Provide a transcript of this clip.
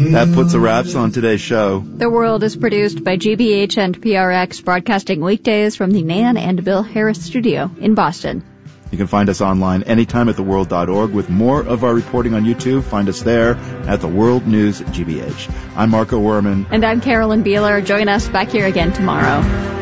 That puts a wraps on today's show. The World is produced by GBH and PRX, broadcasting weekdays from the Nan and Bill Harris studio in Boston. You can find us online anytime at theworld.org. With more of our reporting on YouTube, find us there at The World News GBH. I'm Marco Werman. And I'm Carolyn Beeler. Join us back here again tomorrow.